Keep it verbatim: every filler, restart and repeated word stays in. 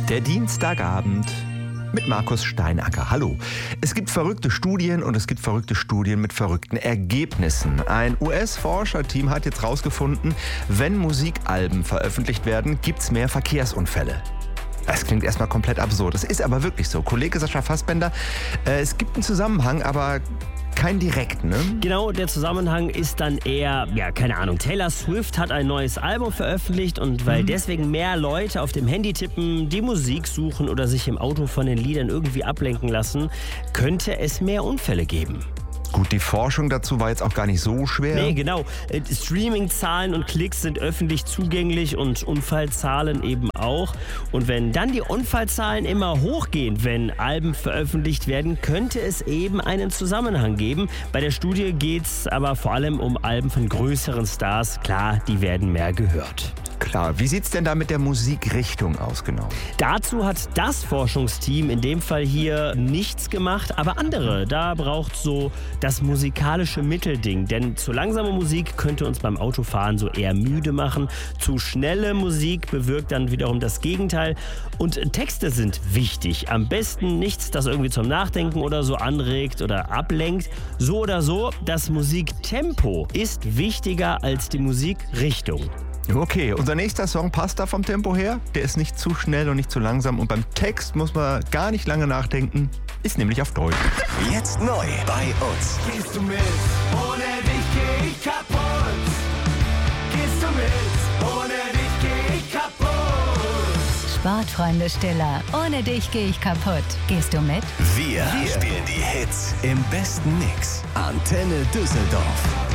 Der Dienstagabend mit Markus Steinacker. Hallo. Es gibt verrückte Studien und es gibt verrückte Studien mit verrückten Ergebnissen. Ein U S-Forscherteam hat jetzt rausgefunden, wenn Musikalben veröffentlicht werden, gibt's mehr Verkehrsunfälle. Das klingt erstmal komplett absurd. Das ist aber wirklich so. Kollege Sascha Fassbender, äh, es gibt einen Zusammenhang, aber kein direkten, ne? Genau, der Zusammenhang ist dann eher, ja, keine Ahnung, Taylor Swift hat ein neues Album veröffentlicht und weil mhm. deswegen mehr Leute auf dem Handy tippen, die Musik suchen oder sich im Auto von den Liedern irgendwie ablenken lassen, könnte es mehr Unfälle geben. Gut, die Forschung dazu war jetzt auch gar nicht so schwer. Nee, genau. Streaming-Zahlen und Klicks sind öffentlich zugänglich und Unfallzahlen eben auch. Und wenn dann die Unfallzahlen immer hochgehen, wenn Alben veröffentlicht werden, könnte es eben einen Zusammenhang geben. Bei der Studie geht es aber vor allem um Alben von größeren Stars. Klar, die werden mehr gehört. Klar, wie sieht's denn da mit der Musikrichtung aus genau? Dazu hat das Forschungsteam in dem Fall hier nichts gemacht, aber andere. Da braucht so das musikalische Mittelding, denn zu langsame Musik könnte uns beim Autofahren so eher müde machen. Zu schnelle Musik bewirkt dann wiederum das Gegenteil. Und Texte sind wichtig. Am besten nichts, das irgendwie zum Nachdenken oder so anregt oder ablenkt. So oder so, das Musiktempo ist wichtiger als die Musikrichtung. Okay, unser nächster Song passt da vom Tempo her. Der ist nicht zu schnell und nicht zu langsam. Und beim Text muss man gar nicht lange nachdenken. Ist nämlich auf Deutsch. Jetzt neu bei uns. Gehst du mit? Ohne dich geh ich kaputt. Gehst du mit? Ohne dich geh ich kaputt. Sportfreunde Stiller. Ohne dich geh ich kaputt. Gehst du mit? Wir, Wir spielen die Hits im besten Mix. Antenne Düsseldorf.